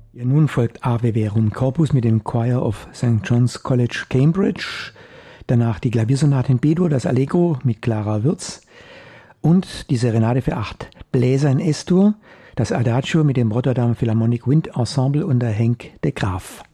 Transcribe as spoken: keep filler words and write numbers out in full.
Ja, nun folgt Ave Verum Corpus mit dem Choir of Sankt John's College, Cambridge. Danach die Klaviersonate in B-Dur, das Allegro mit Clara Würz. Und die Serenade für acht Bläser in S-Dur, das Adagio mit dem Rotterdam Philharmonic Wind Ensemble unter Henk de Graaf.